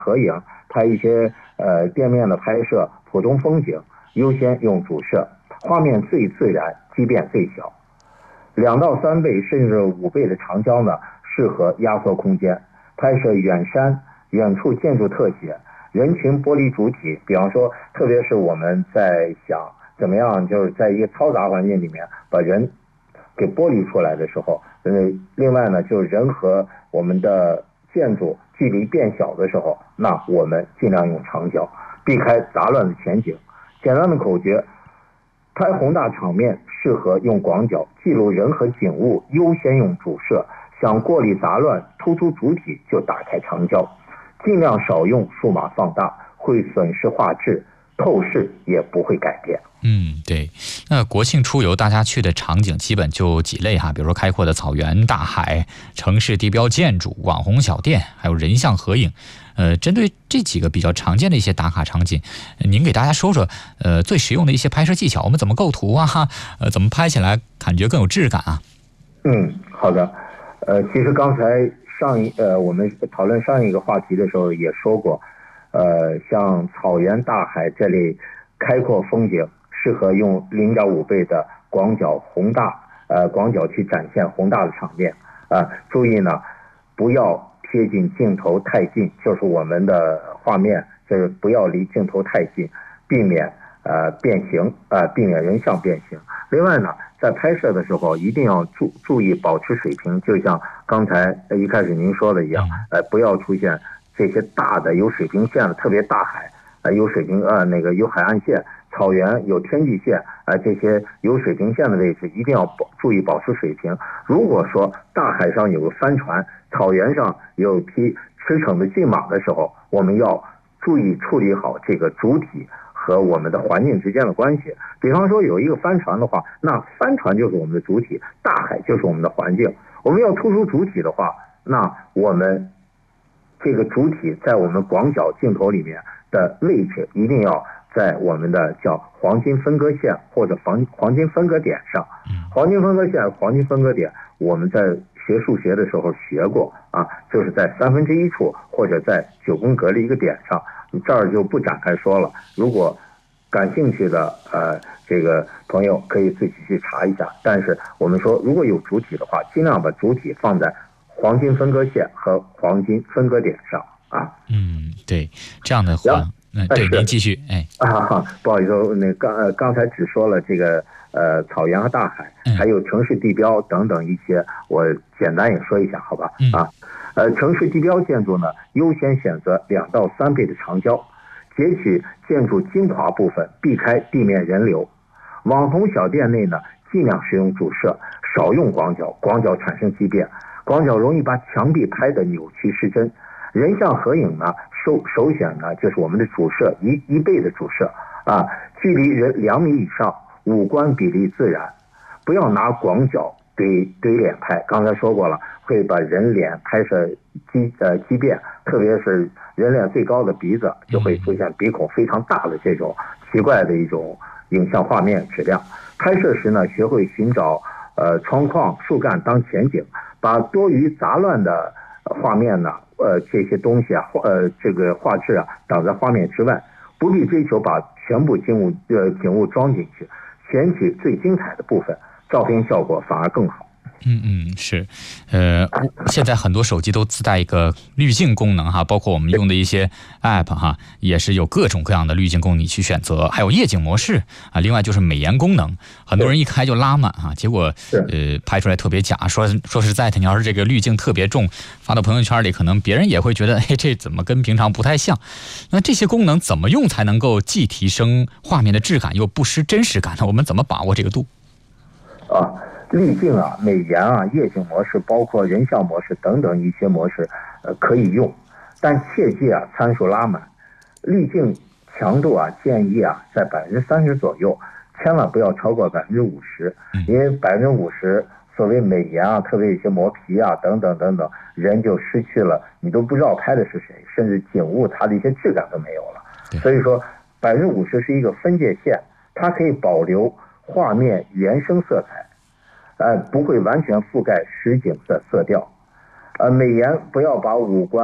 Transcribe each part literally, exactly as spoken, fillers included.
合影，拍一些呃店面的拍摄、普通风景，优先用主摄，画面最自然，畸变最小。两到三倍甚至五倍的长焦呢，适合压缩空间，拍摄远山、远处建筑特写、人群玻璃主体。比方说，特别是我们在想怎么样，就是在一个嘈杂环境里面把人给剥离出来的时候，呃，另外呢，就是人和我们的建筑距离变小的时候，那我们尽量用长焦，避开杂乱的前景。简单的口诀：拍宏大场面适合用广角，记录人和景物优先用主摄，想过滤杂乱突出主体就打开长焦，尽量少用数码放大，会损失画质，透视也不会改变。 嗯，对。那国庆出游大家去的场景基本就几类哈，比如说开阔的草原、大海、城市地标建筑、网红小店，还有人像合影。呃，针对这几个比较常见的一些打卡场景，您给大家说说，呃，最实用的一些拍摄技巧，我们怎么构图啊？呃，怎么拍起来感觉更有质感啊？ 嗯，好的。呃，其实刚才上一呃我们讨论上一个话题的时候也说过，呃，像草原、大海这类开阔风景，适合用零点五倍的广角宏大呃广角去展现宏大的场面啊、呃。注意呢，不要贴近镜头太近，就是我们的画面就是不要离镜头太近，避免呃变形啊、呃，避免人像变形。另外呢，在拍摄的时候一定要注注意保持水平，就像刚才一开始您说的一样，呃，不要出现这些大的有水平线的，特别大海，呃，有水平呃那个有海岸线。草原有天际线，呃，这些有水平线的位置一定要保注意保持水平。如果说大海上有个帆船，草原上有一匹驰骋的骏马的时候，我们要注意处理好这个主体和我们的环境之间的关系。比方说有一个帆船的话，那帆船就是我们的主体，大海就是我们的环境。我们要突出主体的话，那我们这个主体在我们广角镜头里面的位置一定要在我们的叫黄金分割线或者黄黄金分割点上。黄金分割线、黄金分割点，我们在学数学的时候学过啊，就是在三分之一处或者在九宫格的一个点上，这儿就不展开说了。如果感兴趣的呃这个朋友可以自己去查一下。但是我们说，如果有主体的话，尽量把主体放在黄金分割线和黄金分割点上啊。 嗯，对，这样的话。嗯，对，您继续。哎， 啊，不好意思，那刚呃刚才只说了这个呃草原和大海，还有城市地标等等一些，我简单也说一下，好吧？啊，呃，城市地标建筑呢，优先选择两到三倍的长焦，截取建筑精华部分，避开地面人流。网红小店内呢，尽量使用主摄，少用广角，广角产生畸变，广角容易把墙壁拍得扭曲失真。人像合影呢，首首选呢就是我们的主摄一一倍的主摄啊，距离人两米以上，五官比例自然，不要拿广角怼怼脸拍。刚才说过了，会把人脸拍摄畸呃畸变，特别是人脸最高的鼻子，就会出现鼻孔非常大的这种奇怪的一种影像画面质量。拍摄时呢，学会寻找呃窗框、树干当前景，把多余杂乱的画面呢，呃，这些东西啊，呃，这个画质啊，挡在画面之外，不必追求把全部景物呃景物装进去，选取最精彩的部分，照片效果反而更好。 嗯嗯，是，呃，现在很多手机都自带一个滤镜功能哈，包括我们用的一些 app 哈，也是有各种各样的滤镜供你去选择，还有夜景模式啊，另外就是美颜功能，很多人一开就拉满啊，结果呃拍出来特别假。说说实在的，你要是这个滤镜特别重，发到朋友圈里，可能别人也会觉得，哎，这怎么跟平常不太像？那这些功能怎么用才能够既提升画面的质感，又不失真实感呢？我们怎么把握这个度？ 啊。滤镜啊、美颜啊、夜景模式，包括人像模式等等一些模式，呃，可以用，但切记啊，参数拉满。滤镜强度啊，建议啊在百分之三十左右，千万不要超过百分之五十，因为百分之五十所谓美颜啊，特别一些磨皮啊等等等等，人就失去了，你都不知道拍的是谁，甚至景物它的一些质感都没有了。所以说，百分之五十是一个分界线，它可以保留画面原生色彩。呃，不会完全覆盖实景的色调，呃，美颜不要把五官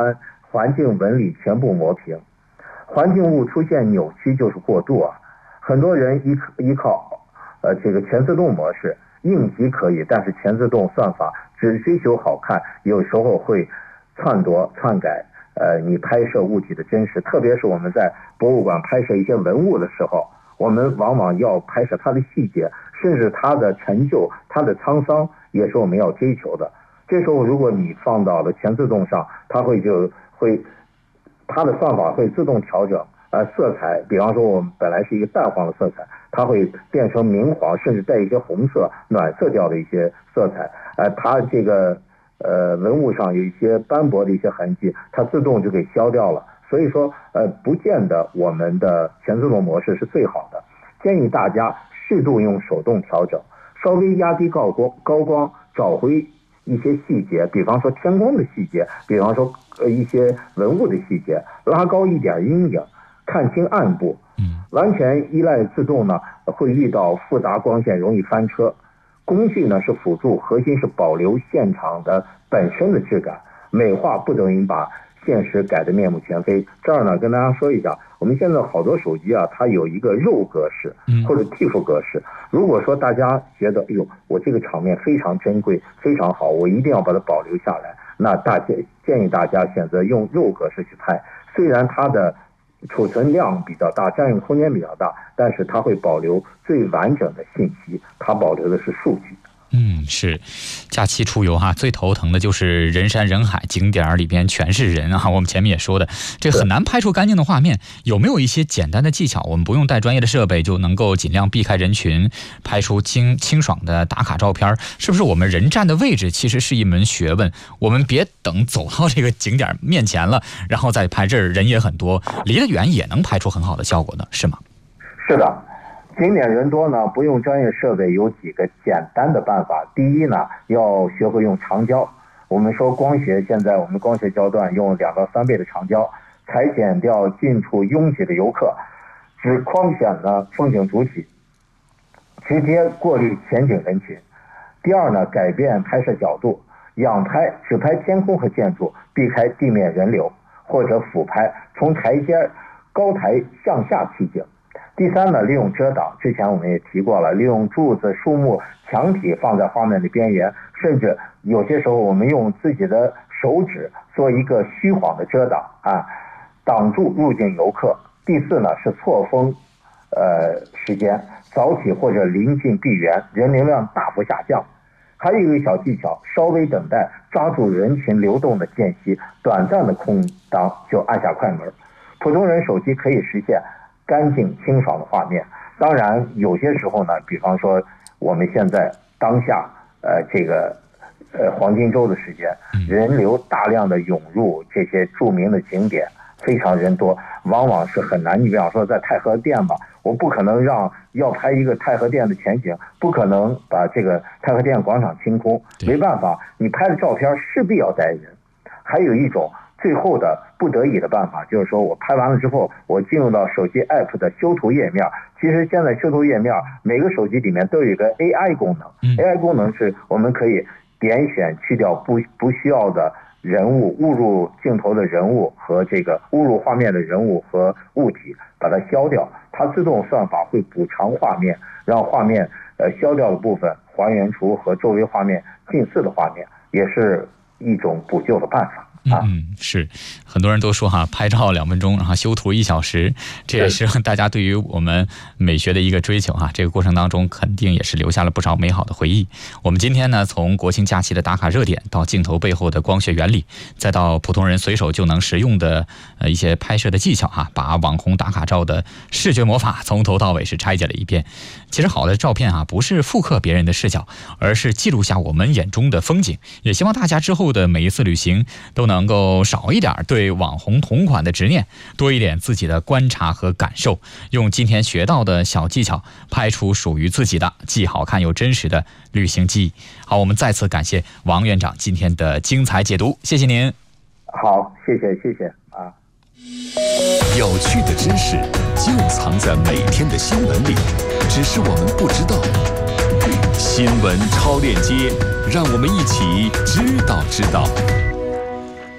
环境纹理全部磨平。环境物出现扭曲就是过度啊，很多人依依靠呃这个全自动模式，应急可以，但是全自动算法只追求好看，有时候会篡夺篡改呃你拍摄物体的真实，特别是我们在博物馆拍摄一些文物的时候，我们往往要拍摄它的细节，甚至它的成就、它的沧桑也是我们要追求的。这时候如果你放到了全自动上，它会就会它的算法会自动调整呃色彩，比方说我们本来是一个淡黄的色彩，它会变成明黄，甚至带一些红色暖色调的一些色彩，呃它这个呃文物上有一些斑驳的一些痕迹，它自动就给消掉了。所以说呃不见得我们的全自动模式是最好的，建议大家适度用手动调整，稍微压低高光高光，找回一些细节，比方说天空的细节，比方说呃一些文物的细节，拉高一点阴影，看清暗部。完全依赖自动呢，会遇到复杂光线，容易翻车。工具呢是辅助，核心是保留现场的本身的质感，美化不等于把现实改得面目全非。这儿呢跟大家说一下，我们现在好多手机啊，它有一个肉格式或者 T I F 格式。如果说大家觉得，哎呦，我这个场面非常珍贵，非常好，我一定要把它保留下来，那大家建议大家选择用肉格式去拍。虽然它的储存量比较大，占用空间比较大，但是它会保留最完整的信息，它保留的是数据。 嗯，是，假期出游哈，最头疼的就是人山人海，景点里边全是人啊。我们前面也说的，这很难拍出干净的画面。有没有一些简单的技巧，我们不用带专业的设备就能够尽量避开人群，拍出清清爽的打卡照片？是不是我们人站的位置其实是一门学问？我们别等走到这个景点面前了，然后再拍，这儿人也很多，离得远也能拍出很好的效果呢，是吗？ 是的。景点人多呢，不用专业设备有几个简单的办法。第一呢，要学会用长焦。我们说光学，现在我们光学焦段用两到三倍的长焦，裁剪掉近处拥挤的游客，只框选呢风景主体，直接过滤前景人群。第二呢，改变拍摄角度，仰拍只拍天空和建筑，避开地面人流，或者俯拍，从台阶高台向下取景。第三呢，利用遮挡，之前我们也提过了，利用柱子、树木、墙体放在画面的边缘，甚至有些时候我们用自己的手指做一个虚晃的遮挡啊，挡住入境游客。第四呢是错峰呃时间，早起或者临近闭园，人流量大幅下降。还有一个小技巧，稍微等待，抓住人群流动的间隙，短暂的空档就按下快门。普通人手机可以实现干净清爽的画面。当然有些时候呢，比方说我们现在当下呃这个呃黄金周的时间，人流大量的涌入这些著名的景点，非常人多，往往是很难。你比方说在太和殿吧，我不可能让要拍一个太和殿的全景，不可能把这个太和殿广场清空，没办法，你拍的照片势必要带人。还有一种最后的不得已的办法，就是说我拍完了之后，我进入到手机 app 的修图页面。其实现在修图页面每个手机里面都有一个 A I 功能，嗯、A I 功能是我们可以点选去掉不不需要的人物，误入镜头的人物和这个误入画面的人物和物体，把它消掉。它自动算法会补偿画面，让画面呃消掉的部分还原出和周围画面近似的画面，也是一种补救的办法。 嗯，是，很多人都说哈，拍照两分钟，然后修图一小时，这也是大家对于我们美学的一个追求哈。这个过程当中肯定也是留下了不少美好的回忆。我们今天呢，从国庆假期的打卡热点，到镜头背后的光学原理，再到普通人随手就能实用的呃一些拍摄的技巧哈，把网红打卡照的视觉魔法从头到尾是拆解了一遍。其实好的照片啊，不是复刻别人的视角，而是记录下我们眼中的风景。也希望大家之后的每一次旅行都能能够少一点对网红同款的执念，多一点自己的观察和感受，用今天学到的小技巧拍出属于自己的既好看又真实的旅行记忆。好，我们再次感谢王院长今天的精彩解读，谢谢您。 好，谢谢谢谢啊。 有趣的知识就藏在每天的新闻里，只是我们不知道。新闻超链接，让我们一起知道知道。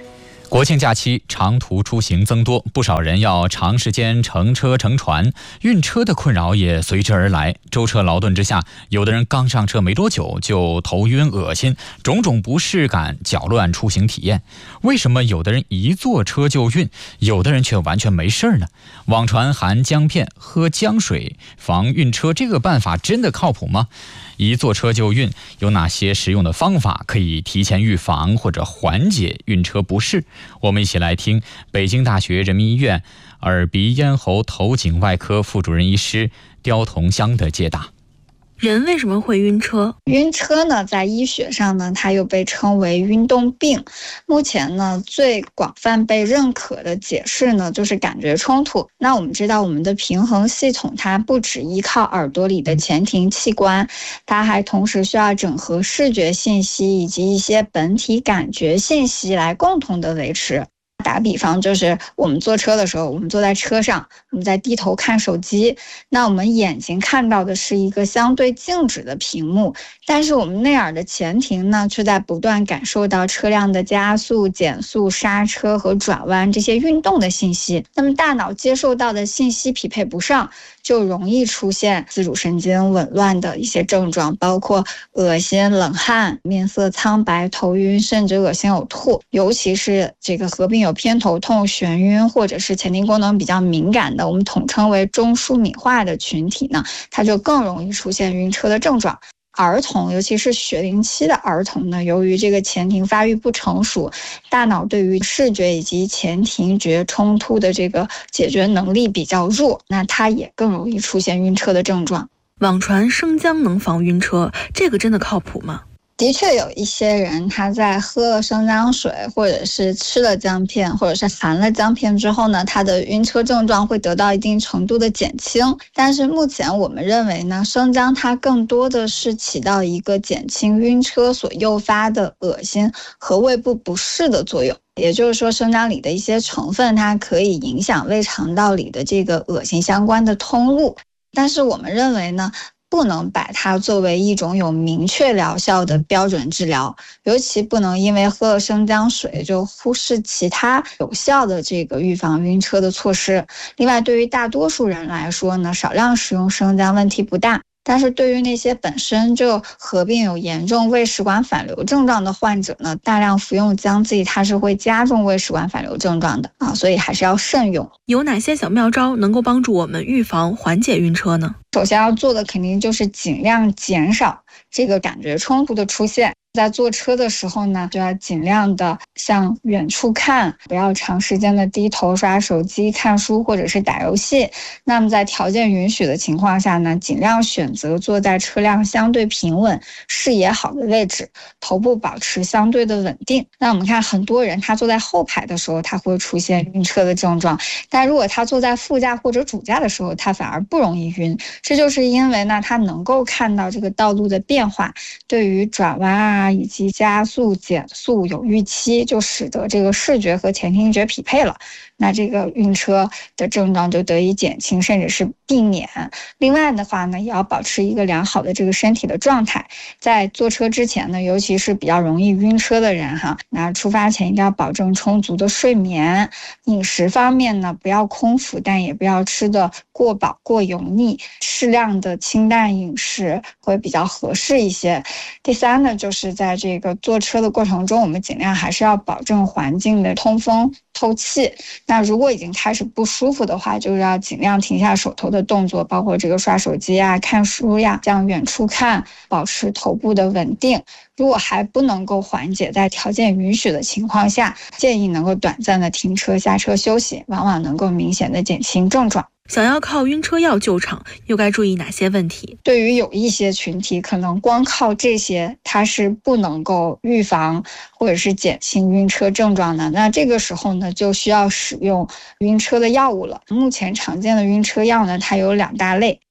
国庆假期长途出行增多，不少人要长时间乘车乘船，晕车的困扰也随之而来。舟车劳顿之下，有的人刚上车没多久就头晕恶心，种种不适感搅乱出行体验。为什么有的人一坐车就晕，有的人却完全没事呢？网传含姜片、喝姜水防晕车，这个办法真的靠谱吗？一坐车就晕，有哪些实用的方法可以提前预防或者缓解晕车不适？我们一起来听北京大学人民医院耳鼻咽喉头颈外科副主任医师刁同香的解答。 人为什么会晕车？ 晕车呢，在医学上呢，它又被称为晕动病。目前呢，最广泛被认可的解释呢，就是感觉冲突。那我们知道，我们的平衡系统它不只依靠耳朵里的前庭器官，它还同时需要整合视觉信息以及一些本体感觉信息来共同的维持。打比方，就是我们坐车的时候，我们坐在车上，我们在低头看手机，那我们眼睛看到的是一个相对静止的屏幕，但是我们内耳的前庭呢，却在不断感受到车辆的加速、减速、刹车和转弯这些运动的信息。那么大脑接受到的信息匹配不上，就容易出现自主神经紊乱的一些症状，包括恶心、冷汗、面色苍白、头晕，甚至恶心呕吐。尤其是这个合并有偏头痛、眩晕或者是前庭功能比较敏感的，我们统称为中枢敏化的群体呢，它就更容易出现晕车的症状。儿童，尤其是学龄期的儿童呢，由于这个前庭发育不成熟，大脑对于视觉以及前庭觉冲突的这个解决能力比较弱，那它也更容易出现晕车的症状。 网传生姜能防晕车，这个真的靠谱吗？ 的确有一些人他在喝了生姜水或者是吃了姜片或者是含了姜片之后呢，他的晕车症状会得到一定程度的减轻。但是目前我们认为呢，生姜它更多的是起到一个减轻晕车所诱发的恶心和胃部不适的作用。也就是说，生姜里的一些成分它可以影响胃肠道里的这个恶心相关的通路。但是我们认为呢，不能把它作为一种有明确疗效的标准治疗，尤其不能因为喝了生姜水就忽视其他有效的这个预防晕车的措施。另外，对于大多数人来说呢，少量使用生姜问题不大。但是对于那些本身就合并有严重胃食管反流症状的患者呢，大量服用姜剂它是会加重胃食管反流症状的啊，所以还是要慎用。 有哪些小妙招能够帮助我们预防缓解晕车呢？ 首先要做的肯定就是尽量减少这个感觉冲突的出现。在坐车的时候呢，就要尽量的向远处看，不要长时间的低头刷手机、看书或者是打游戏。那么在条件允许的情况下呢，尽量选择坐在车辆相对平稳、视野好的位置，头部保持相对的稳定。那我们看很多人他坐在后排的时候，他会出现晕车的症状，但如果他坐在副驾或者主驾的时候，他反而不容易晕。这就是因为呢，他能够看到这个道路的变化，对于转弯啊以及加速减速有预期，就使得这个视觉和前庭觉匹配了，那这个晕车的症状就得以减轻甚至是避免。另外的话呢，也要保持一个良好的这个身体的状态。在坐车之前呢，尤其是比较容易晕车的人哈，那出发前一定要保证充足的睡眠。饮食方面呢，不要空腹，但也不要吃的过饱过油腻，适量的清淡饮食会比较合适一些。第三呢，就是在这个坐车的过程中，我们尽量还是要保证环境的通风透气。那如果已经开始不舒服的话，就是要尽量停下手头的动作，包括这个刷手机呀、看书呀，向远处看，保持头部的稳定。如果还不能够缓解，在条件允许的情况下，建议能够短暂的停车下车休息，往往能够明显的减轻症状。 想要靠晕车药救场，又该注意哪些问题？ 对于有一些群体，可能光靠这些它是不能够预防或者是减轻晕车症状的，那这个时候呢，就需要使用晕车的药物了。目前常见的晕车药呢，它有两大类。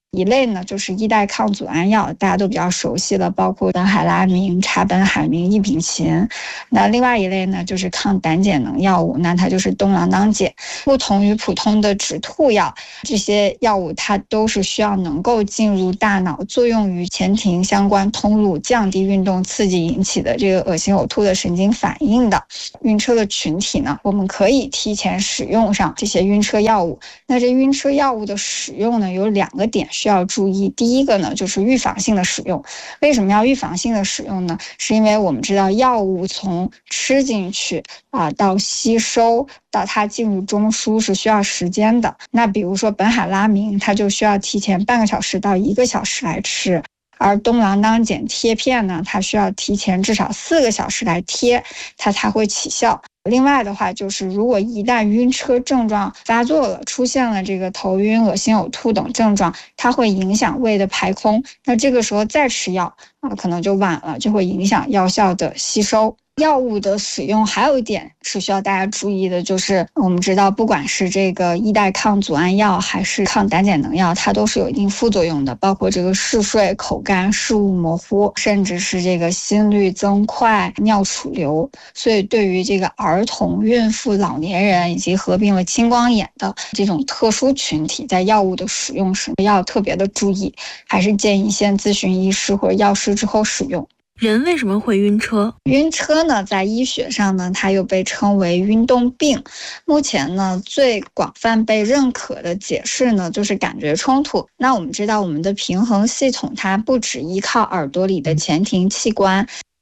一类呢就是依代抗组胺药，大家都比较熟悉的，包括苯海拉明、茶苯海明、异丙嗪。那另外一类呢就是抗胆碱能药物，那它就是东郎当碱。不同于普通的止吐药，这些药物它都是需要能够进入大脑，作用于前庭相关通路，降低运动刺激引起的这个恶心呕吐的神经反应的。晕车的群体呢，我们可以提前使用上这些晕车药物。那这晕车药物的使用呢，有两个点需要注意。第一个呢，就是预防性的使用。为什么要预防性的使用呢？是因为我们知道药物从吃进去啊到吸收到它进入中枢是需要时间的。那比如说苯海拉明，它就需要提前半个小时到一个小时来吃。而东郎当碱贴片呢，它需要提前至少四个小时来贴，它才会起效。另外的话，就是如果一旦晕车症状发作了，出现了这个头晕、恶心、呕吐等症状，它会影响胃的排空。那这个时候再吃药啊，可能就晚了，就会影响药效的吸收。药物的使用还有一点是需要大家注意的，就是我们知道不管是这个依代抗组胺药还是抗胆碱能药，它都是有一定副作用的，包括这个嗜睡、口干、视物模糊，甚至是这个心率增快、尿储留。所以对于这个儿童、孕妇、老年人以及合并了青光眼的这种特殊群体，在药物的使用时要特别的注意，还是建议先咨询医师或者药师之后使用。 人为什么会晕车？ 晕车呢，在医学上呢，它又被称为运动病。目前呢，最广泛被认可的解释呢，就是感觉冲突。那我们知道，我们的平衡系统它不只依靠耳朵里的前庭器官。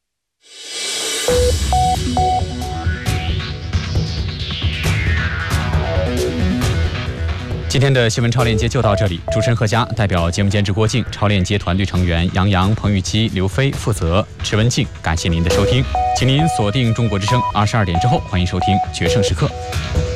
今天的新闻超链接就到这里，主持人贺佳，代表节目监制郭靖、超链接团队成员杨洋、彭玉基、刘飞负责，池文静，感谢您的收听，请您锁定中国之声，二十二点之后欢迎收听决胜时刻。